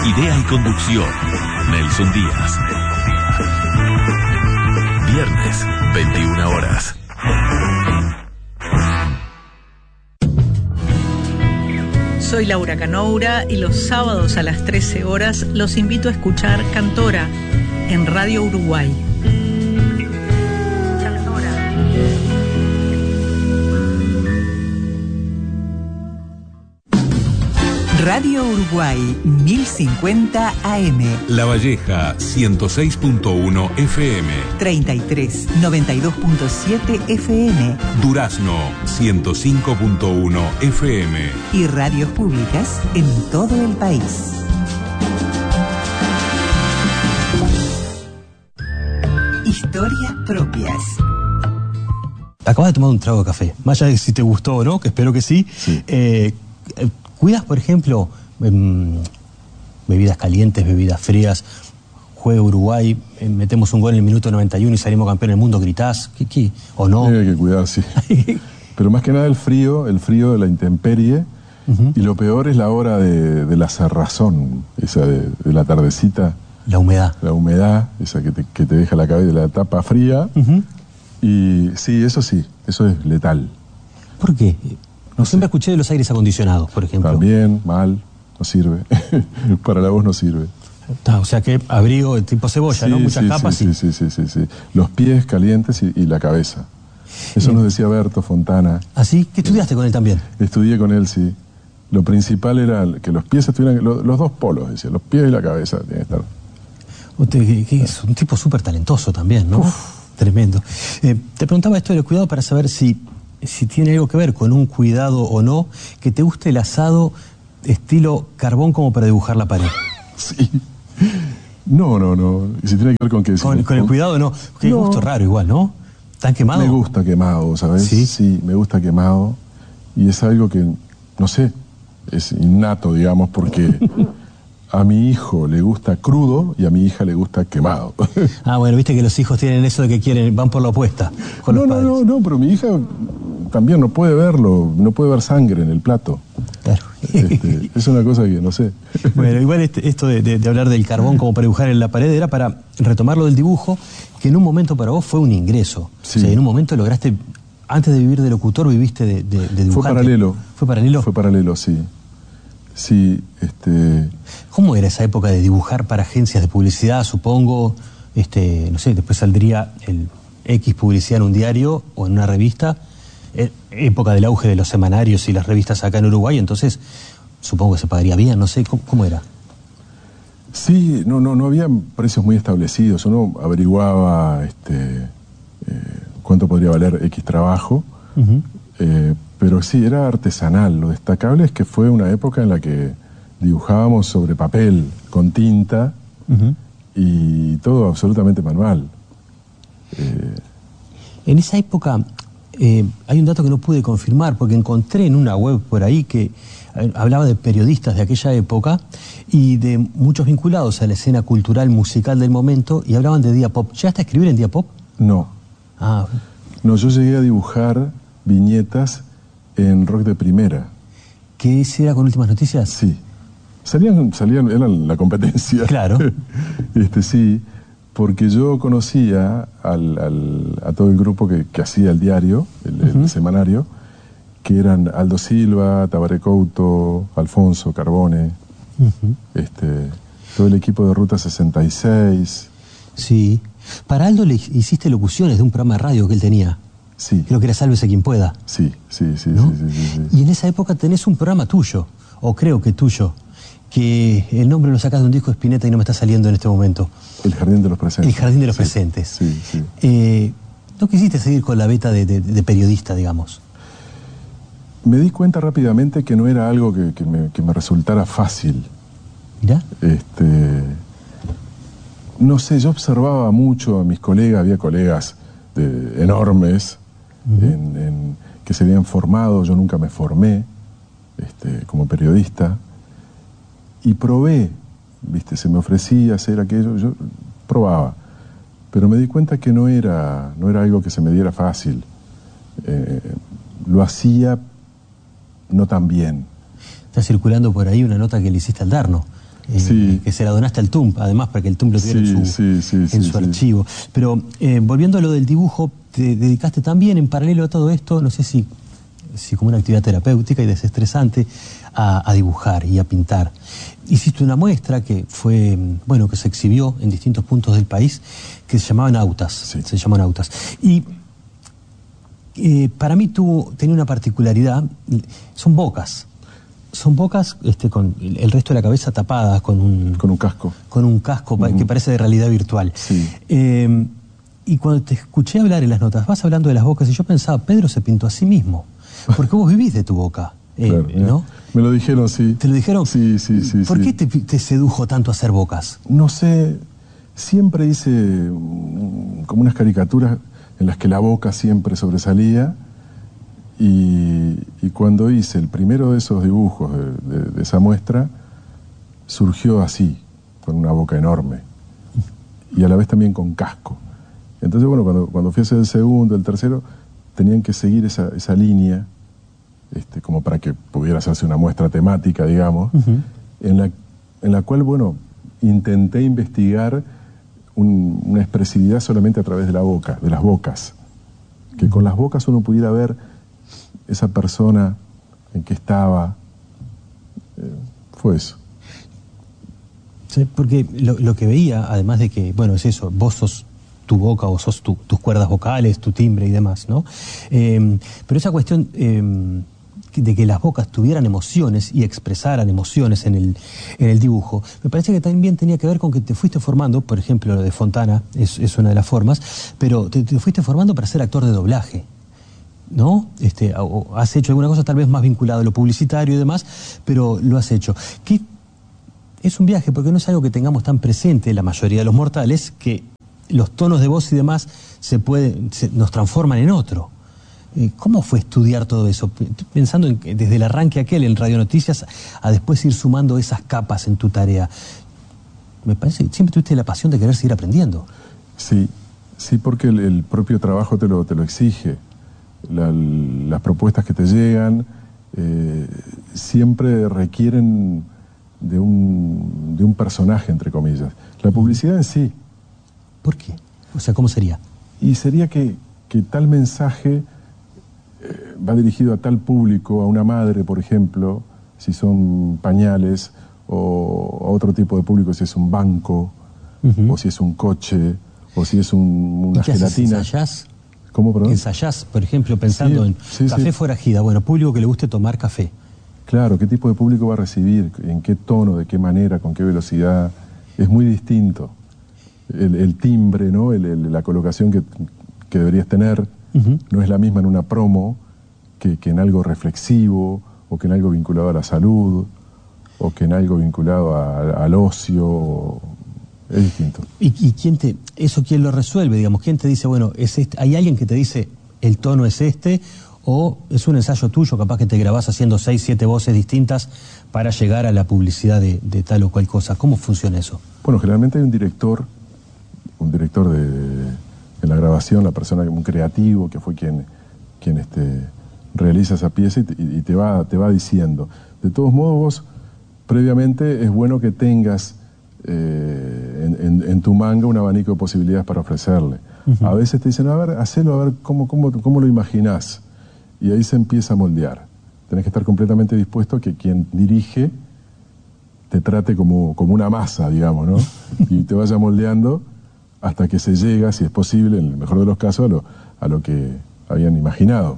Idea y conducción, Nelson Díaz. Viernes, 21 horas. Soy Laura Canoura y los sábados a las 13 horas los invito a escuchar Cantora en Radio Uruguay. Radio Uruguay 1050 AM. La Valleja 106.1 FM. 33 92.7 FM. Durazno 105.1 FM. Y radios públicas en todo el país. Historias propias. Acabas de tomar un trago de café. Más allá de si te gustó o no, que espero que sí. ¿Cuidas, por ejemplo, bebidas calientes, bebidas frías? Juega Uruguay, metemos un gol en el minuto 91 y salimos campeón del mundo, ¿gritás? ¿Qué? ¿O no? Hay que cuidar, sí. Pero más que nada el frío de la intemperie. Y lo peor es la hora de la cerrazón, esa de la tardecita. La humedad. La humedad, esa que te deja la cabeza, la tapa fría. Y sí, eso es letal. ¿Por qué? Siempre escuché de los aires acondicionados, por ejemplo. También, mal, no sirve. Para la voz no sirve. O sea que abrigo tipo cebolla, ¿no? Muchas capas. Sí. Los pies calientes y la cabeza. Eso nos decía Berto Fontana. ¿Ah, sí? ¿Qué estudiaste con él también? Estudié con él, sí. Lo principal era que los pies estuvieran, los dos polos, decía, los pies y la cabeza tienen que estar. Usted que es un tipo súper talentoso también, ¿no? Tremendo. Te preguntaba esto del cuidado para saber si tiene algo que ver con un cuidado o no, que te guste el asado estilo carbón como para dibujar la pared. Sí. No. ¿Y si tiene que ver con qué? Con el cuidado no. Qué gusto raro igual, ¿no? ¿Tan quemado? Me gusta quemado, ¿sabes? Sí, me gusta quemado. Y es algo que, no sé, es innato, digamos, porque a mi hijo le gusta crudo y a mi hija le gusta quemado. Bueno, viste que los hijos tienen eso de que van por la opuesta con los padres. No, pero mi hija también no puede verlo, no puede ver sangre en el plato. Claro. Es una cosa que no sé. Bueno, igual esto de hablar del carbón como para dibujar en la pared era para retomar lo del dibujo, que en un momento para vos fue un ingreso. Sí. O sea, en un momento lograste, antes de vivir de locutor, viviste de dibujante. Fue paralelo. Fue paralelo, sí. Sí, ¿Cómo era esa época de dibujar para agencias de publicidad, supongo? No sé, después saldría el X publicidad en un diario o en una revista. Época del auge de los semanarios y las revistas acá en Uruguay, entonces supongo que se pagaría bien, no sé, ¿cómo era? Sí, no había precios muy establecidos. Uno averiguaba cuánto podría valer X trabajo, pero sí, era artesanal. Lo destacable es que fue una época en la que dibujábamos sobre papel, con tinta, y todo absolutamente manual. En esa época hay un dato que no pude confirmar, porque encontré en una web por ahí que hablaba de periodistas de aquella época y de muchos vinculados a la escena cultural musical del momento, y hablaban de Diapop. ¿Llegaste a escribir en Diapop? No. No, yo llegué a dibujar viñetas en Rock de Primera. ¿Qué era con Últimas Noticias? Sí. Salían, eran la competencia. Claro. Sí, porque yo conocía a todo el grupo que hacía el diario, el semanario, que eran Aldo Silva, Tabaré Couto, Alfonso Carbone, todo el equipo de Ruta 66. Sí. Para Aldo le hiciste locuciones de un programa de radio que él tenía. Sí. Creo que era Sálvese quien pueda. Sí. ¿No? Y en esa época tenés un programa tuyo, o creo que tuyo, que el nombre lo sacas de un disco de Spinetta y no me está saliendo en este momento. El Jardín de los Presentes. El Jardín de los Presentes. Sí. ¿No quisiste seguir con la beta de periodista, digamos? Me di cuenta rápidamente que no era algo que me resultara fácil. ¿Mirá? No sé, yo observaba mucho a mis colegas, había colegas enormes que se habían formado, yo nunca me formé como periodista, y probé, se me ofrecía hacer aquello, yo probaba, pero me di cuenta que no era algo que se me diera fácil. Lo hacía no tan bien. Está circulando por ahí una nota que le hiciste al Darno. que se la donaste al TUMP, además, para que el TUMP lo tuviera en su archivo. Pero volviendo a lo del dibujo, te dedicaste también, en paralelo a todo esto, no sé si como una actividad terapéutica y desestresante, a dibujar y a pintar. Hiciste una muestra que fue, que se exhibió en distintos puntos del país, que se llamaban Autas. Sí. Se llaman Autas. Y para mí tenía una particularidad, son bocas. Son bocas con el resto de la cabeza tapada con un casco. Con un casco que parece de realidad virtual. Sí. Y cuando te escuché hablar en las notas, vas hablando de las bocas, y yo pensaba, Pedro se pintó a sí mismo. Porque vos vivís de tu boca, claro, ¿no? Me lo dijeron, sí. ¿Te lo dijeron? Sí. ¿Por qué te sedujo tanto a hacer bocas? No sé, siempre hice como unas caricaturas en las que la boca siempre sobresalía, y cuando hice el primero de esos dibujos de esa muestra, surgió así, con una boca enorme, y a la vez también con casco. Entonces, cuando fui a hacer el segundo, el tercero, tenían que seguir esa línea, como para que pudiera hacerse una muestra temática, digamos, en la cual, intenté investigar una expresividad solamente a través de la boca, de las bocas. Que con las bocas uno pudiera ver esa persona en que estaba. Fue eso. Sí, porque lo que veía, además de que, es eso, vos sos tu boca o sos tus cuerdas vocales, tu timbre y demás, ¿no? Pero esa cuestión de que las bocas tuvieran emociones y expresaran emociones en el dibujo, me parece que también tenía que ver con que te fuiste formando, por ejemplo, lo de Fontana es una de las formas, pero te fuiste formando para ser actor de doblaje, ¿no? O has hecho alguna cosa tal vez más vinculada a lo publicitario y demás, pero lo has hecho. Que es un viaje, porque no es algo que tengamos tan presente la mayoría de los mortales, que los tonos de voz y demás nos transforman en otro. ¿Cómo fue estudiar todo eso? Pensando desde el arranque aquel en Radio Noticias a después ir sumando esas capas en tu tarea. Me parece que siempre tuviste la pasión de querer seguir aprendiendo. Sí, porque el propio trabajo te lo exige. Las propuestas que te llegan siempre requieren de un personaje, entre comillas. La publicidad en sí. ¿Por qué? O sea, ¿cómo sería? Y sería que tal mensaje va dirigido a tal público, a una madre, por ejemplo, si son pañales, o a otro tipo de público, si es un banco, o si es un coche, o si es una gelatina. ¿Ensayás? ¿Cómo, perdón? ¿Ensayás, por ejemplo, pensando en café forajida? Público que le guste tomar café. Claro, ¿qué tipo de público va a recibir? ¿En qué tono? ¿De qué manera? ¿Con qué velocidad? Es muy distinto. El timbre, ¿no? La colocación que deberías tener no es la misma en una promo que en algo reflexivo, o que en algo vinculado a la salud, o que en algo vinculado al ocio. Es distinto. ¿Y quién lo resuelve? Digamos, ¿quién te dice, es este? ¿Hay alguien que te dice el tono es este? ¿O es un ensayo tuyo, capaz que te grabás haciendo 6, 7 voces distintas para llegar a la publicidad de tal o cual cosa? ¿Cómo funciona eso? Generalmente hay un director en la grabación, la persona, un creativo, que fue quien realiza esa pieza y te va diciendo. De todos modos, vos, previamente, es bueno que tengas en tu manga un abanico de posibilidades para ofrecerle. A veces te dicen, a ver, hacelo, a ver cómo lo imaginás. Y ahí se empieza a moldear. Tenés que estar completamente dispuesto a que quien dirige te trate como una masa, digamos, ¿no? Y te vaya moldeando hasta que se llega, si es posible, en el mejor de los casos, a lo que habían imaginado.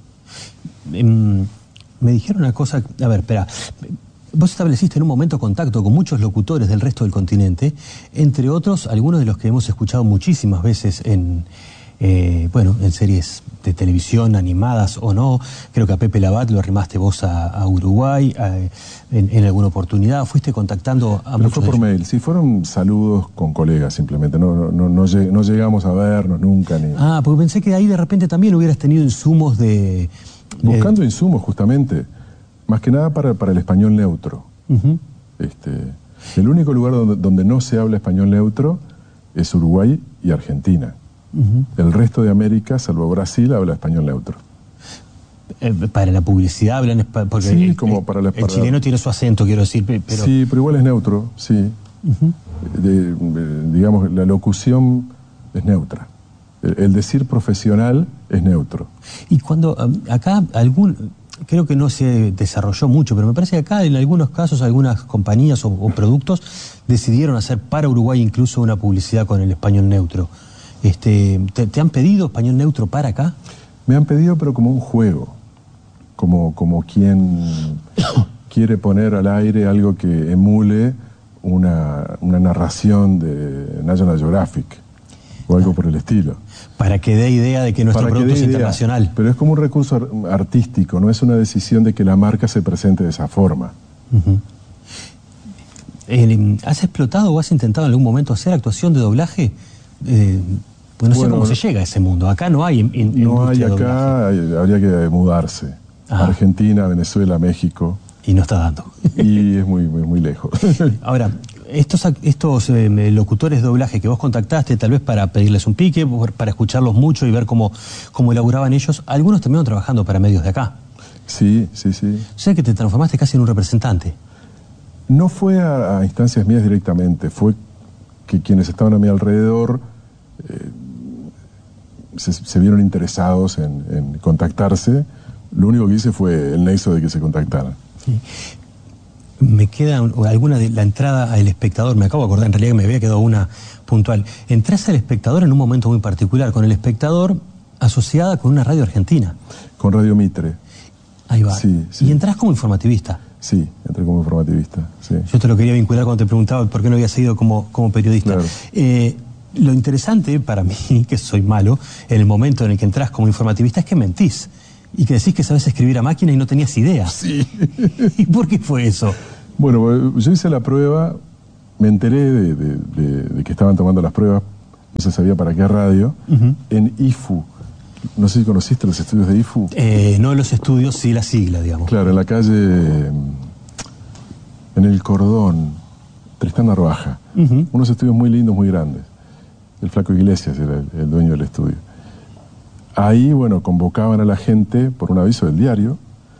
Me dijeron una cosa, a ver, espera. Vos estableciste en un momento contacto con muchos locutores del resto del continente, entre otros, algunos de los que hemos escuchado muchísimas veces en series de televisión, animadas o no. Creo que a Pepe Labat lo arrimaste vos a Uruguay en alguna oportunidad. Fuiste contactando a muchos. Pero fue por mail, sí, fueron saludos con colegas simplemente, no llegamos a vernos nunca. Porque pensé que ahí de repente también hubieras tenido insumos de... Buscando insumos, justamente, más que nada para el español neutro. El único lugar donde no se habla español neutro es Uruguay y Argentina. El resto de América, salvo Brasil, habla español neutro. Para la publicidad hablan porque Sí, como para la... el chileno tiene su acento, quiero decir, pero... Sí, pero igual es neutro, sí. Digamos, la locución es neutra. El decir profesional es neutro. Y cuando acá creo que no se desarrolló mucho, pero me parece que acá en algunos casos algunas compañías o productos decidieron hacer para Uruguay incluso una publicidad con el español neutro. ¿Te han pedido español neutro para acá? Me han pedido, pero como un juego, como quien quiere poner al aire algo que emule una narración de National Geographic o algo por el estilo. Para que dé idea de que nuestro producto es internacional. Pero es como un recurso artístico, no es una decisión de que la marca se presente de esa forma. ¿Has explotado o has intentado en algún momento hacer actuación de doblaje? Pues no sé cómo se llega a ese mundo. Acá no hay no hay acá, habría que mudarse. Argentina, Venezuela, México. Y no está dando. Y es muy lejos. Ahora, estos locutores de doblaje que vos contactaste, tal vez para pedirles un pique, para escucharlos mucho y ver cómo elaboraban ellos, algunos terminaron trabajando para medios de acá. Sí. O sea que te transformaste casi en un representante. No fue a instancias mías directamente, fue que quienes estaban a mi alrededor se vieron interesados en contactarse. Lo único que hice fue el nexo de que se contactaran. Sí. Me queda alguna de la entrada al espectador, me acabo de acordar en realidad que me había quedado una puntual. Entrás al espectador en un momento muy particular, con el espectador asociada con una radio argentina. Con Radio Mitre. Ahí va. Sí. ¿Y entrás como informativista? Sí, entré como informativista, sí. Yo te lo quería vincular cuando te preguntaba por qué no habías seguido como periodista. Claro. Lo interesante para mí, que soy malo, en el momento en el que entras como informativista es que mentís. Y que decís que sabes escribir a máquina y no tenías idea. Sí. ¿Y por qué fue eso? Bueno, yo hice la prueba, me enteré de que estaban tomando las pruebas, no se sabía para qué radio, en IFU. No sé si conociste los estudios de IFU. No los estudios, sí la sigla, digamos. Claro, en la calle, en el Cordón, Tristán Narvaja. Unos estudios muy lindos, muy grandes. El Flaco Iglesias era el dueño del estudio. Ahí, bueno, convocaban a la gente, por un aviso del diario,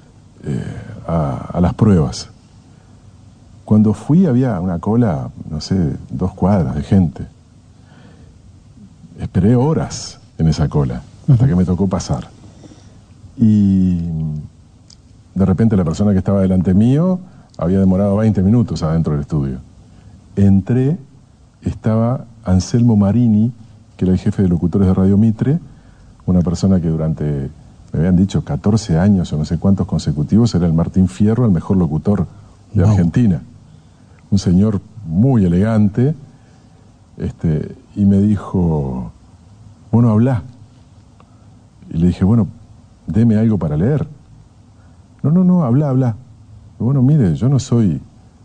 a las pruebas. Cuando fui había una cola, no sé, 2 cuadras de gente. Esperé horas en esa cola, hasta que me tocó pasar. Y de repente la persona que estaba delante mío había demorado 20 minutos adentro del estudio. Entré, estaba Anselmo Marini, que era el jefe de locutores de Radio Mitre, una persona que durante, me habían dicho, 14 años o no sé cuántos consecutivos, era el Martín Fierro, el mejor locutor de Argentina. Un señor muy elegante, y me dijo, bueno, hablá. Y le dije, bueno, deme algo para leer. No, habla. Bueno, mire, yo no soy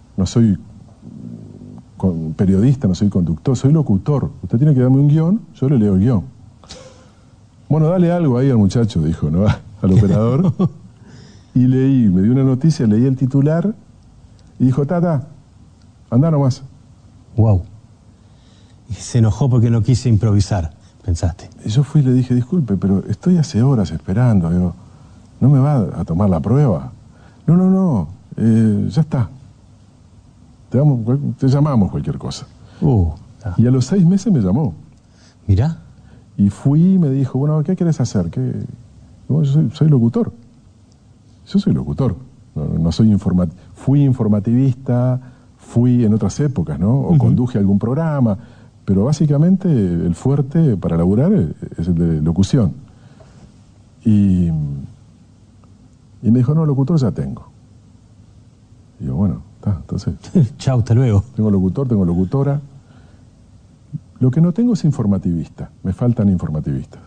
periodista, no soy conductor, soy locutor. Usted tiene que darme un guión, yo le leo el guión. Bueno, dale algo ahí al muchacho, dijo, ¿no? Al operador. Y leí, me dio una noticia, leí el titular y dijo, Tata, andá nomás. Wow. Y se enojó porque no quise improvisar, pensaste. Y yo fui y le dije, disculpe, pero estoy hace horas esperando. Digo, ¿no me va a tomar la prueba? No, ya está. Te llamamos cualquier cosa. Y a los 6 meses me llamó. Mirá. Y fui y me dijo, bueno, ¿qué querés hacer? No, yo soy locutor. Yo soy locutor. No soy fui informativista, fui en otras épocas, ¿no? O conduje algún programa. Pero básicamente el fuerte para laburar es el de locución. Y me dijo, no, locutor ya tengo. Y yo, bueno, entonces... Chau, hasta luego. Tengo locutor, tengo locutora. Lo que no tengo es informativista. Me faltan informativistas.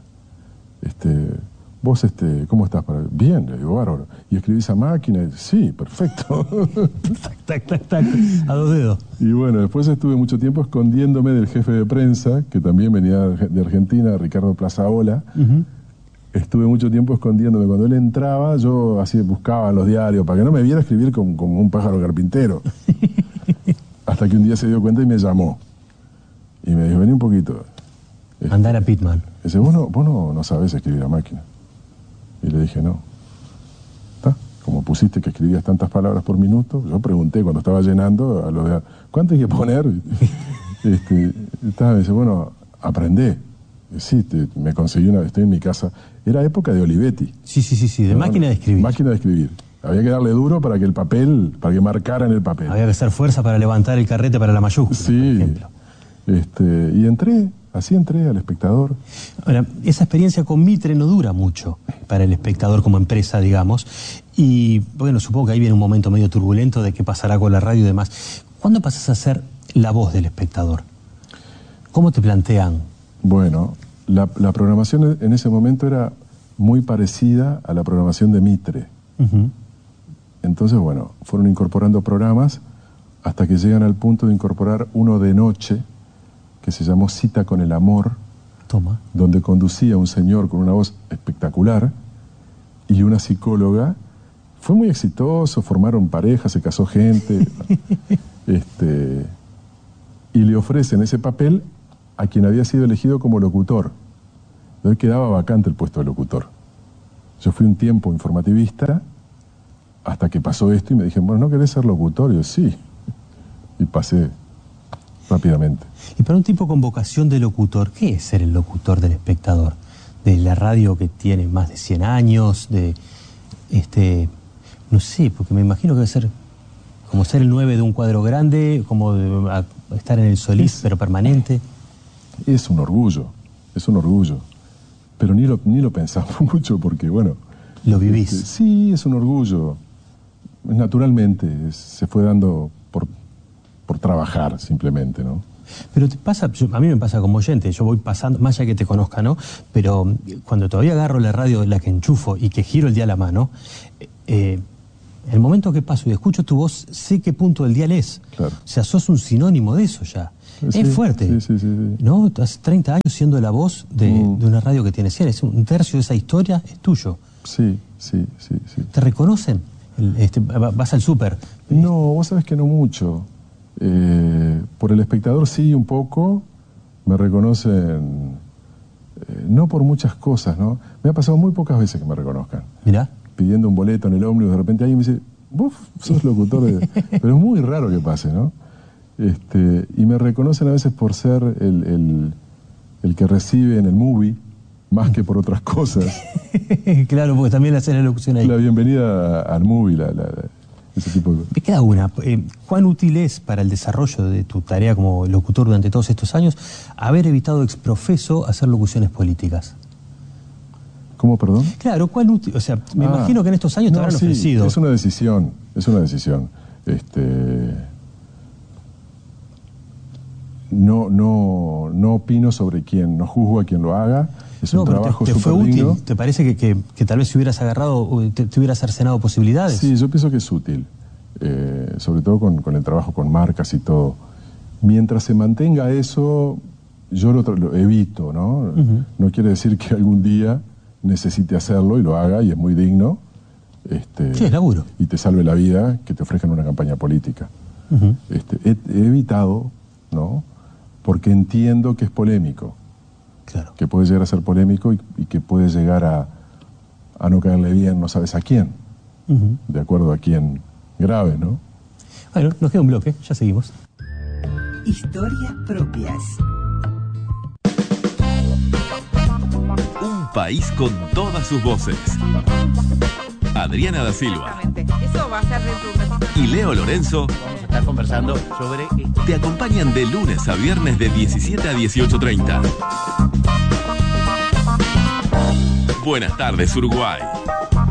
Vos, ¿cómo estás? Bien, le digo, bárbaro. ¿Y escribís a máquina? Sí, perfecto. tac, a 2 dedos. Y bueno, después estuve mucho tiempo escondiéndome del jefe de prensa, que también venía de Argentina, Ricardo Plazaola. Estuve mucho tiempo escondiéndome. Cuando él entraba, yo así buscaba en los diarios, para que no me viera escribir como un pájaro carpintero. Hasta que un día se dio cuenta y me llamó. Y me dijo, vení un poquito. Andar a Pitman. Dice, vos no sabés escribir a máquina. Y le dije, no. pusiste que escribías tantas palabras por minuto. Yo pregunté cuando estaba llenando a lo de ¿cuánto hay que poner? Me dice, bueno, aprendé. Sí, me conseguí estoy en mi casa. Era época de Olivetti. Sí, de máquina de escribir. Máquina de escribir. Había que darle duro para que para que marcara en el papel. Había que hacer fuerza para levantar el carrete para la mayúscula, por ejemplo. Y así entré al Espectador. Ahora, esa experiencia con Mitre no dura mucho para el Espectador como empresa, digamos. Y bueno, supongo que ahí viene un momento medio turbulento de qué pasará con la radio y demás. ¿Cuándo pasas a ser la voz del Espectador? ¿Cómo te plantean? Bueno, la programación en ese momento era muy parecida a la programación de Mitre. Uh-huh. Entonces, bueno, fueron incorporando programas hasta que llegan al punto de incorporar uno de noche, que se llamó Cita con el Amor, Toma. Donde conducía un señor con una voz espectacular y una psicóloga. Fue muy exitoso, formaron parejas, se casó gente. Y le ofrecen ese papel a quien había sido elegido como locutor. Entonces quedaba vacante el puesto de locutor. Yo fui un tiempo informativista hasta que pasó esto y me dijeron, bueno, ¿no querés ser locutor? Y yo, sí. Y pasé rápidamente. Y para un tipo con vocación de locutor, ¿qué es ser el locutor del Espectador? De la radio que tiene más de 100 años, no sé, porque me imagino que debe ser como ser el 9 de un cuadro grande, como estar en el Solís, pero permanente. Es un orgullo. Pero ni lo pensamos mucho porque, bueno... ¿Lo vivís? Sí, es un orgullo. Naturalmente, se fue dando por trabajar simplemente, ¿no? Pero te pasa, a mí me pasa como oyente, yo voy pasando, más allá que te conozca, ¿no? Pero cuando todavía agarro la radio, la que enchufo y que giro el dial a mano, el momento que paso y escucho tu voz, sé qué punto del dial es. Claro. O sea, sos un sinónimo de eso ya. Sí, es fuerte. Sí. ¿No? Hace 30 años siendo la voz de una radio que tiene 100. Es un tercio de esa historia es tuyo. Sí. ¿Te reconocen? Vas al súper. No, vos sabés que no mucho. Por el Espectador sí, un poco. Me reconocen, no por muchas cosas, ¿no? Me ha pasado muy pocas veces que me reconozcan. Mirá. Pidiendo un boleto en el ómnibus, de repente alguien me dice, vos sos locutor de... Pero es muy raro que pase, ¿no? Y me reconocen a veces por ser el que recibe en el movie, más que por otras cosas. Claro, porque también hacer la locución ahí. La bienvenida al movie, ese tipo de cosas. Me queda una. ¿Cuán útil es para el desarrollo de tu tarea como locutor durante todos estos años haber evitado ex profeso hacer locuciones políticas? ¿Cómo, perdón? Claro, ¿cuán útil? O sea, me imagino que en estos años te habrán ofrecido. Es una decisión. No opino sobre quién, no juzgo a quien lo haga. Es un trabajo te fue súper útil. digno. ¿Te parece que tal vez si hubieras agarrado, te hubieras cercenado posibilidades? Sí, yo pienso que es útil. Sobre todo con el trabajo con marcas y todo. Mientras se mantenga eso, yo lo evito, ¿no? Uh-huh. No quiere decir que algún día necesite hacerlo y lo haga, y es muy digno. Sí, es laburo. Y te salve la vida que te ofrezcan una campaña política. Uh-huh. He evitado, ¿no? Porque entiendo que es polémico. Claro. Que puede llegar a ser polémico y que puede llegar a no caerle bien, no sabes a quién. Uh-huh. De acuerdo a quién grave, ¿no? Bueno, nos queda un bloque, ya seguimos. Historias propias. Un país con todas sus voces. Adriana da Silva. Eso va a ser dentro de Y Leo Lorenzo Vamos a estar conversando sobre... te acompañan de lunes a viernes de 17 a 18:30. Buenas tardes, Uruguay.